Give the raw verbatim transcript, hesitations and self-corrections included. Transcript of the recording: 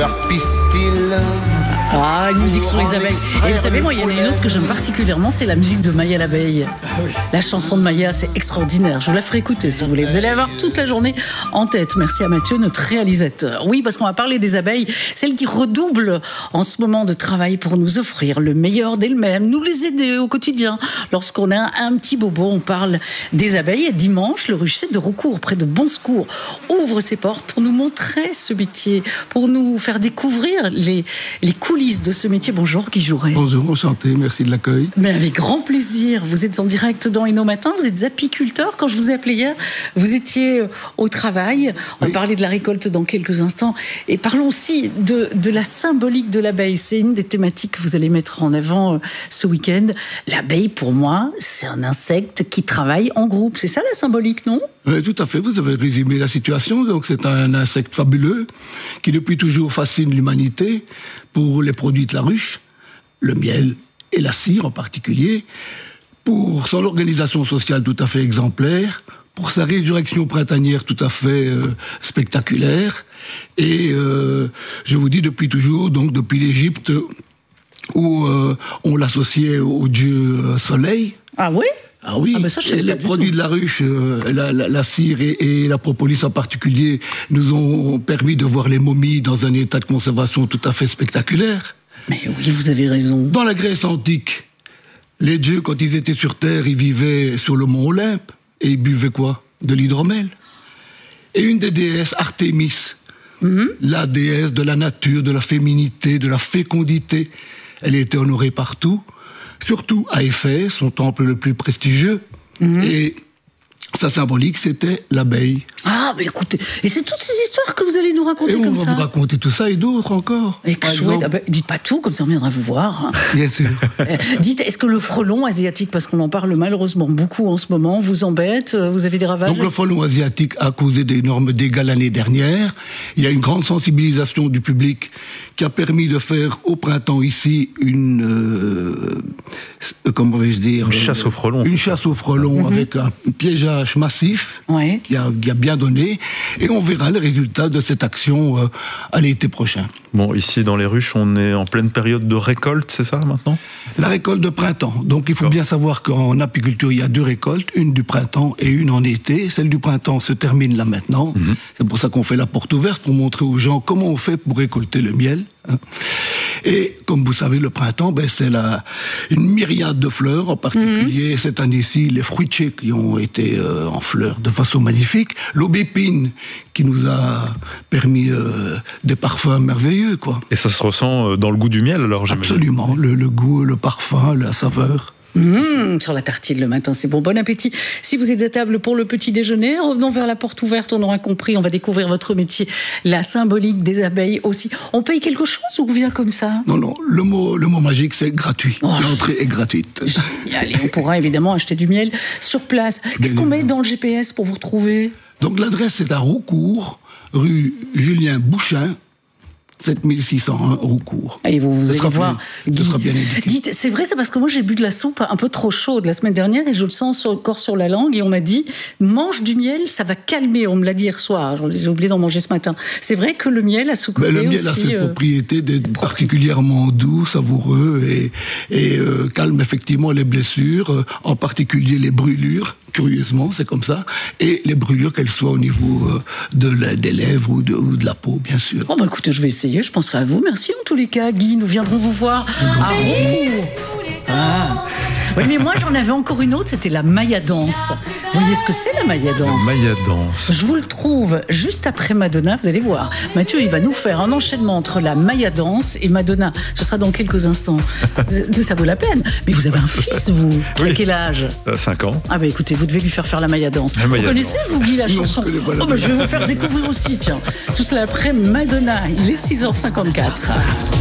leur pistil. Ah, une musique sur les abeilles. Et vous savez, moi, il y en a une autre que j'aime particulièrement, c'est la musique de Maya l'abeille. La chanson de Maya, c'est extraordinaire. Je vous la ferai écouter, si vous voulez. Vous allez avoir toute la journée en tête. Merci à Mathieu, notre réalisateur. Oui, parce qu'on va parler des abeilles, celles qui redoublent en ce moment de travail pour nous offrir le meilleur d'elles-mêmes, nous les aider au quotidien. Lorsqu'on a un petit bobo, on parle des abeilles. Et dimanche, le rucher de Roucourt, près de Bon-Secours, ouvre ses portes pour nous montrer ce métier, pour nous faire découvrir les, les coulisses de ce métier. Bonjour Guy Jouret. Bonjour, enchanté, merci de l'accueil. Mais avec grand plaisir. Vous êtes en direct dans Inno Matin, vous êtes apiculteur. Quand je vous ai appelé hier, vous étiez au travail. On Oui. va parler de la récolte dans quelques instants. Et parlons aussi de, de la symbolique de l'abeille. C'est une des thématiques que vous allez mettre en avant euh, ce week-end. L'abeille, pour moi, c'est un insecte qui travaille en groupe. C'est ça la symbolique, non ? Oui, tout à fait, vous avez résumé la situation. Donc, c'est un insecte fabuleux qui, depuis toujours, fascine l'humanité pour les produits de la ruche, le miel et la cire en particulier, pour son organisation sociale tout à fait exemplaire, pour sa résurrection printanière tout à fait euh, spectaculaire. Et euh, je vous dis depuis toujours, donc depuis l'Égypte, où euh, on l'associait au dieu euh, soleil. Ah oui ? Ah oui, Ah ben ça, je savais les pas du produits tout. de la ruche, euh, la, la, la cire et, et la propolis en particulier, nous ont permis de voir les momies dans un état de conservation tout à fait spectaculaire. Mais oui, vous avez raison. Dans la Grèce antique, les dieux, quand ils étaient sur Terre, ils vivaient sur le mont Olympe et ils buvaient quoi ? De l'hydromel. Et une des déesses, Artémis, mm-hmm. la déesse de la nature, de la féminité, de la fécondité, elle était honorée partout. Surtout à Éphèse, son temple le plus prestigieux. Mmh. Et sa symbolique, c'était l'abeille. Ah, mais écoutez, et c'est toutes ces histoires que vous allez nous raconter et comme on ça. va vous raconter tout ça et d'autres encore. Et que chouette. Ah ben, dites pas tout, comme ça on viendra vous voir. Bien sûr. Dites, est-ce que le frelon asiatique, parce qu'on en parle malheureusement beaucoup en ce moment, vous embête ? Vous avez des ravages ? Donc le frelon asiatique a causé d'énormes dégâts l'année dernière. Il y a une grande sensibilisation du public qui a permis de faire au printemps ici une... Euh, comment vais-je dire ? Une chasse aux frelons. Une chasse aux frelons mmh. avec un piégeage massif ouais. qui, a, qui a bien donné. Et on verra les résultats de cette action euh, à l'été prochain. Bon, ici dans les ruches, on est en pleine période de récolte, c'est ça maintenant ? La récolte de printemps. Donc il faut bien savoir qu'en apiculture, il y a deux récoltes, une du printemps et une en été. Celle du printemps se termine là maintenant. Mmh. C'est pour ça qu'on fait la porte ouverte, pour montrer aux gens comment on fait pour récolter le miel. Hein. Et comme vous savez, le printemps, ben, c'est la, une myriade de fleurs, en particulier mmh. cette année-ci, les fruitiers qui ont été euh, en fleurs de façon magnifique. L'aubépine qui nous a permis euh, des parfums merveilleux, quoi. Et ça se ressent dans le goût du miel, alors, j'imagine. Absolument, le, le goût, le parfum, la saveur. Mmh, sur la tartine le matin, c'est bon. Bon appétit. Si vous êtes à table pour le petit déjeuner, revenons vers la porte ouverte, on aura compris, on va découvrir votre métier, la symbolique des abeilles aussi. On paye quelque chose ou on vient comme ça ? Non, non, le mot, le mot magique, c'est gratuit. Oh. L'entrée est gratuite. Allez, on pourra évidemment acheter du miel sur place. Qu'est-ce qu'on met dans le G P S pour vous retrouver ? Donc l'adresse, c'est à Roucourt, rue Julien Bouchin, sept mille six cent un Roucourt. Et vous, vous allez voir. Bien, ce sera bien indiqué. Dites, c'est vrai, c'est parce que moi j'ai bu de la soupe un peu trop chaude la semaine dernière et je le sens encore sur la langue et on m'a dit mange du miel, ça va calmer. On me l'a dit hier soir. J'ai oublié d'en manger ce matin. C'est vrai que le miel a ce côté Mais le miel aussi, a cette euh, propriété d'être particulièrement doux, savoureux et, et euh, calme effectivement les blessures, euh, en particulier les brûlures. Curieusement, c'est comme ça. Et les brûlures, qu'elles soient au niveau euh, de la, des lèvres ou de, ou de la peau, bien sûr. Oh bah écoutez, je vais essayer, je penserai à vous. Merci en tous les cas, Guy. Nous viendrons vous voir à Roucourt. Ah. Oui, mais moi j'en avais encore une autre, c'était la Maya Danse. Vous voyez ce que c'est la Maya Danse ? La Maya Danse. Je vous le trouve juste après Madonna, vous allez voir. Mathieu, il va nous faire un enchaînement entre la Maya Danse et Madonna. Ce sera dans quelques instants. Ça vaut la peine. Mais vous avez un fils, vous, qui oui. a quel âge ? cinq ans. Ah bah écoutez, vous devez lui faire faire la Maya Danse. La vous Maya connaissez, Danse. vous, Guy, la Non, chanson ? je connais pas la Oh bah je vais vous faire découvrir aussi, tiens. Tout cela après Madonna. Il est six heures cinquante-quatre.